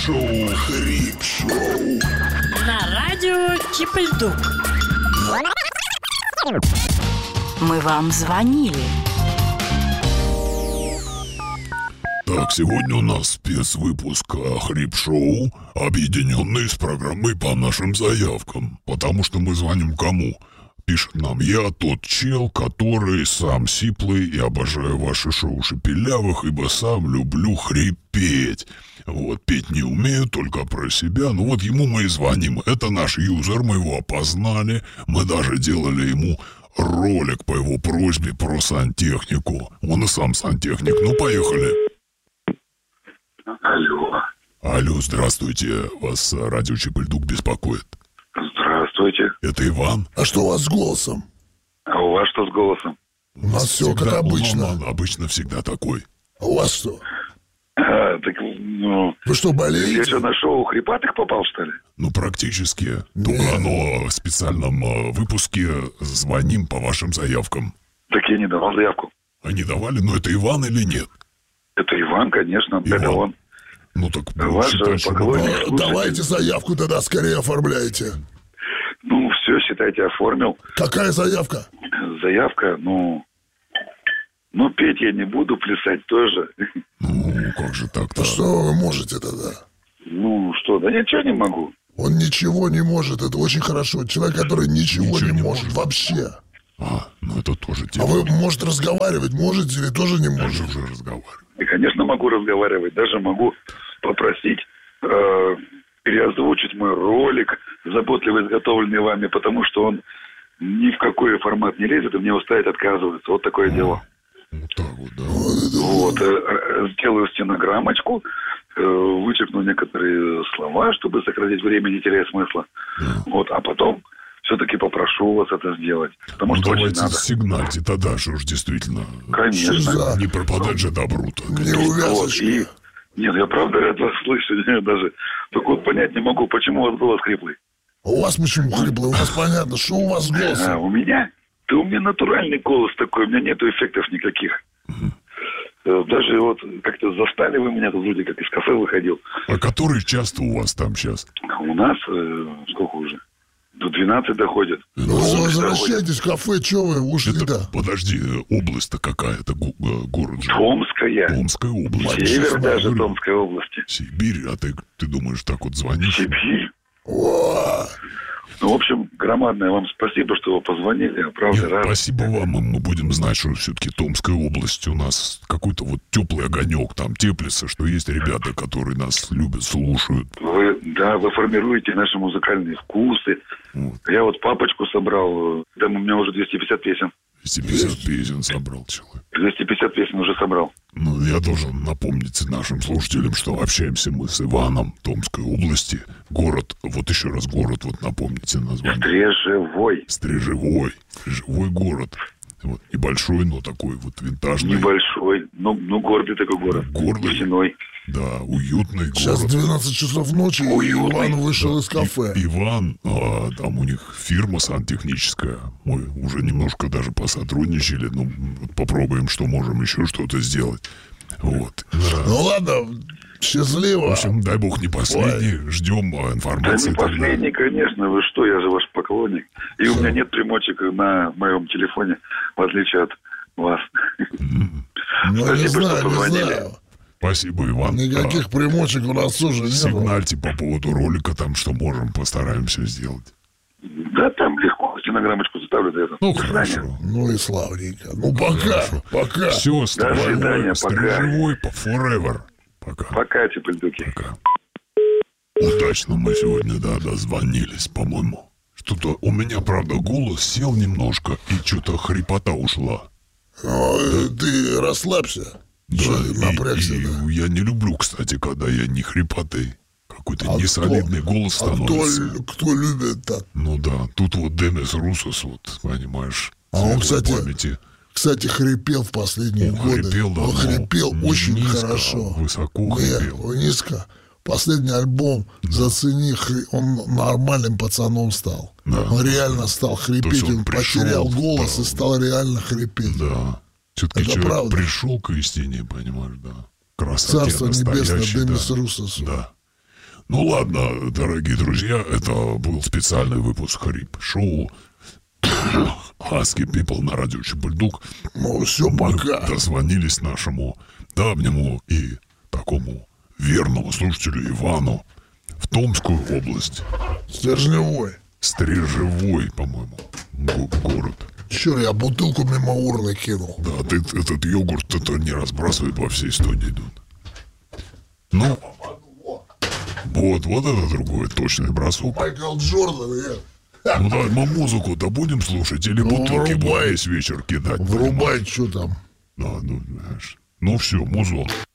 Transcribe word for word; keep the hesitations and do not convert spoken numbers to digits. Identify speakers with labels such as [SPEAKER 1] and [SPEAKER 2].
[SPEAKER 1] Хрип-шоу. Хрип-шоу.
[SPEAKER 2] На радио Чип-и-Дук. Мы вам звонили.
[SPEAKER 1] Так, сегодня у нас спецвыпуск Хрип-шоу, объединенный с программой по нашим заявкам. Потому что мы звоним кому? Пишет нам: я тот чел, который сам сиплый и обожаю ваши шоу шепелявых, ибо сам люблю хрипеть. Вот, петь не умею, только про себя. Ну вот ему мы и звоним. Это наш юзер, мы его опознали. Мы даже делали ему ролик по его просьбе про сантехнику. Он и сам сантехник. Ну, поехали.
[SPEAKER 3] Алло.
[SPEAKER 1] Алло, здравствуйте. Вас радио Чип-и-Дук беспокоит.
[SPEAKER 3] Здравствуйте.
[SPEAKER 1] Это Иван.
[SPEAKER 4] А что у вас с голосом?
[SPEAKER 3] А у вас что с голосом?
[SPEAKER 4] У нас все как обычно.
[SPEAKER 1] Он, он обычно всегда такой.
[SPEAKER 4] А у вас что?
[SPEAKER 3] А, так, ну...
[SPEAKER 4] Вы что,
[SPEAKER 3] Я
[SPEAKER 4] болеете?
[SPEAKER 3] что, на шоу Хрипатых попал, что ли?
[SPEAKER 1] Ну, практически.
[SPEAKER 4] Нет.
[SPEAKER 1] Только оно в специальном э, выпуске звоним по вашим заявкам.
[SPEAKER 3] Так я не давал заявку.
[SPEAKER 1] Они давали, но это Иван или нет?
[SPEAKER 3] Это Иван, конечно, это
[SPEAKER 1] Иван.
[SPEAKER 3] он.
[SPEAKER 1] Ну, так будем
[SPEAKER 3] Ваш
[SPEAKER 1] считать, что
[SPEAKER 3] поклонник.
[SPEAKER 1] мы-
[SPEAKER 4] А,
[SPEAKER 3] слушайте.
[SPEAKER 4] давайте заявку тогда скорее оформляйте.
[SPEAKER 3] Ну, все, считайте, оформил.
[SPEAKER 4] Какая заявка?
[SPEAKER 3] Заявка, ну... Ну, петь я не буду, плясать тоже.
[SPEAKER 1] Ну, как же так-то?
[SPEAKER 4] Да что вы можете тогда?
[SPEAKER 3] Ну, что, да ничего не могу.
[SPEAKER 4] Он ничего не может, это очень хорошо. Человек, который ничего,
[SPEAKER 1] Ничего
[SPEAKER 4] не,
[SPEAKER 1] не
[SPEAKER 4] может,
[SPEAKER 1] может.
[SPEAKER 4] вообще.
[SPEAKER 1] А, ну это тоже
[SPEAKER 4] А
[SPEAKER 1] дело.
[SPEAKER 4] вы, может, разговаривать можете или тоже не
[SPEAKER 1] Я же
[SPEAKER 4] можете?
[SPEAKER 1] уже разговариваю.
[SPEAKER 3] И, конечно, могу разговаривать. Даже могу попросить э, переозвучить мой ролик, заботливо изготовленный вами, потому что он ни в какой формат не лезет, и мне его ставить отказывается. Вот такое дело.
[SPEAKER 1] Вот так вот, да.
[SPEAKER 3] Вот, э, э, сделаю стенограммочку, э, вычеркну некоторые слова, чтобы сократить время, не теряя смысла. Вот, а потом все-таки попрошу вас это сделать. Потому
[SPEAKER 1] Ну,
[SPEAKER 3] что очень
[SPEAKER 1] давайте
[SPEAKER 3] надо.
[SPEAKER 1] сигнальте тогда, что ж действительно.
[SPEAKER 3] Конечно.
[SPEAKER 4] Что за-
[SPEAKER 1] Не пропадать же добру-то.
[SPEAKER 4] Не
[SPEAKER 3] Вот,
[SPEAKER 4] увязочка.
[SPEAKER 3] и... Нет, я правда рад вас слышать. Я даже только вот понять не могу, почему у вас голос хриплый.
[SPEAKER 4] А у вас почему хриплый? У вас понятно, что у вас с
[SPEAKER 3] А,
[SPEAKER 4] голосом?
[SPEAKER 3] у меня? Да у меня натуральный голос такой, у меня нету эффектов никаких. Э, Даже вот как-то застали вы меня, тут вроде как из кафе выходил.
[SPEAKER 1] А который часто у вас там сейчас?
[SPEAKER 3] А у нас, э, сколько уже? До двенадцати доходит.
[SPEAKER 4] Ну,
[SPEAKER 3] Ну,
[SPEAKER 4] возвращайтесь в кафе, что вы ушли,
[SPEAKER 1] Это,
[SPEAKER 4] да?
[SPEAKER 1] подожди, область-то какая? Это го- э, город же.
[SPEAKER 3] Томская.
[SPEAKER 1] Томская область.
[SPEAKER 3] Север
[SPEAKER 1] Сейчас
[SPEAKER 3] даже
[SPEAKER 1] говорю.
[SPEAKER 3] Томской области.
[SPEAKER 1] Сибирь, а ты, ты думаешь, так вот звонишь?
[SPEAKER 3] Сибирь.
[SPEAKER 4] О,
[SPEAKER 3] Ну, в общем, громадное вам спасибо, что вы позвонили. Я правда
[SPEAKER 1] Нет,
[SPEAKER 3] рад.
[SPEAKER 1] спасибо вам, и мы будем знать, что все-таки Томская область у нас какой-то вот теплый огонек там теплится, что есть ребята, которые нас любят, слушают.
[SPEAKER 3] Вы, да, вы формируете наши музыкальные вкусы.
[SPEAKER 1] Вот.
[SPEAKER 3] Я вот папочку собрал. Там у меня уже двести пятьдесят песен.
[SPEAKER 1] двести пятьдесят песен собрал человек.
[SPEAKER 3] двести пятьдесят песен уже собрал.
[SPEAKER 1] Ну, я должен напомнить нашим слушателям, что общаемся мы с Иваном, Томской области. Город, вот еще раз город, вот напомните название.
[SPEAKER 3] Стрежевой.
[SPEAKER 1] Стрежевой. Стрежевой город. Вот, небольшой, но такой вот винтажный.
[SPEAKER 3] Небольшой. Ну, ну гордый такой город.
[SPEAKER 1] Гордый.
[SPEAKER 3] Нефтяной.
[SPEAKER 1] Да, уютный
[SPEAKER 4] сейчас
[SPEAKER 1] город.
[SPEAKER 4] двенадцать часов ночи, и
[SPEAKER 3] Уютный.
[SPEAKER 4] Иван вышел из кафе.
[SPEAKER 1] И- Иван, а, там у них фирма сантехническая. Мы уже немножко даже посотрудничали. Ну, вот попробуем, что можем еще что-то сделать. Вот. Да.
[SPEAKER 4] Ну ладно, счастливо.
[SPEAKER 1] В общем, дай бог не последний. Ждем а,
[SPEAKER 3] Да
[SPEAKER 1] информации.
[SPEAKER 3] не
[SPEAKER 1] тогда.
[SPEAKER 3] последний, конечно, вы что, я же ваш поклонник. И у меня нет примочек на моем телефоне, в отличие от вас.
[SPEAKER 4] Ну, не
[SPEAKER 3] Спасибо, что
[SPEAKER 4] знаю, не
[SPEAKER 3] позвонили.
[SPEAKER 4] знаю.
[SPEAKER 1] Спасибо, Иван.
[SPEAKER 4] Никаких примочек у нас тоже
[SPEAKER 1] А,
[SPEAKER 4] нет.
[SPEAKER 1] сигнальте по поводу ролика, там что можем, постараемся сделать.
[SPEAKER 3] Да там легко, стенограммочку заставлю для этого.
[SPEAKER 1] Ну,
[SPEAKER 3] До свидания.
[SPEAKER 1] хорошо.
[SPEAKER 4] Ну и славненько. Ну пока,
[SPEAKER 1] Хорошо.
[SPEAKER 4] пока.
[SPEAKER 1] Все,
[SPEAKER 3] До свидания, пока.
[SPEAKER 1] Стрижевой, по forever. Пока.
[SPEAKER 3] Пока, Чип-и-Дуки.
[SPEAKER 1] Пока. Удачно мы сегодня, да, дозвонились, по-моему. Что-то у меня, правда, голос сел немножко, и что-то хрипота ушла.
[SPEAKER 4] Ну, э, ты расслабься.
[SPEAKER 1] Да,
[SPEAKER 4] Что ты
[SPEAKER 1] и-
[SPEAKER 4] напрягся,
[SPEAKER 1] и
[SPEAKER 4] да?
[SPEAKER 1] я не люблю, кстати, когда я не хрипотый. Какой-то
[SPEAKER 4] А
[SPEAKER 1] несолидный
[SPEAKER 4] кто-
[SPEAKER 1] голос
[SPEAKER 4] а кто,
[SPEAKER 1] становится.
[SPEAKER 4] лю- кто любит так?
[SPEAKER 1] Ну да, тут вот Демис Русос, вот, понимаешь,
[SPEAKER 4] А он,
[SPEAKER 1] светлой
[SPEAKER 4] кстати,
[SPEAKER 1] памяти.
[SPEAKER 4] Кстати, хрипел в последние
[SPEAKER 1] Он
[SPEAKER 4] годы.
[SPEAKER 1] хрипел, да,
[SPEAKER 4] Он
[SPEAKER 1] но
[SPEAKER 4] хрипел
[SPEAKER 1] не
[SPEAKER 4] очень
[SPEAKER 1] низко,
[SPEAKER 4] хорошо.
[SPEAKER 1] а высоко
[SPEAKER 4] Не,
[SPEAKER 1] хрипел.
[SPEAKER 4] низко. Последний альбом, зацени, хри- он нормальным пацаном стал.
[SPEAKER 1] Да.
[SPEAKER 4] Он реально стал
[SPEAKER 1] То
[SPEAKER 4] хрипеть,
[SPEAKER 1] есть он
[SPEAKER 4] он,
[SPEAKER 1] пришел,
[SPEAKER 4] потерял голос
[SPEAKER 1] да.
[SPEAKER 4] и стал реально хрипеть.
[SPEAKER 1] Да. Все-таки
[SPEAKER 4] Это
[SPEAKER 1] человек
[SPEAKER 4] правда.
[SPEAKER 1] пришел к истине, понимаешь, да. Красоте
[SPEAKER 4] Царство небесное,
[SPEAKER 1] настоящей,
[SPEAKER 4] Демис
[SPEAKER 1] да.
[SPEAKER 4] Русос.
[SPEAKER 1] Да. Ну ладно, дорогие друзья, это был специальный выпуск Хрип-шоу Husky People на радио Чебульдук.
[SPEAKER 4] Ну, все, пока.
[SPEAKER 1] Мы дозвонились нашему давнему и такому верному слушателю Ивану в Томскую область.
[SPEAKER 4] Стержневой.
[SPEAKER 1] Стрежевой, по-моему, город.
[SPEAKER 4] Чё, я бутылку мимо урны кинул.
[SPEAKER 1] Да, ты этот йогурт это не разбрасывай по всей студии, идут. Ну, вот, вот это другой точный бросок.
[SPEAKER 4] Майкл Джордан, я.
[SPEAKER 1] Ну да, мы музыку-то будем слушать или
[SPEAKER 4] Ну,
[SPEAKER 1] бутылки будем
[SPEAKER 4] врубай.
[SPEAKER 1] весь вечер кидать?
[SPEAKER 4] Врубай, что там.
[SPEAKER 1] Да, ну, знаешь. Ну все, музон.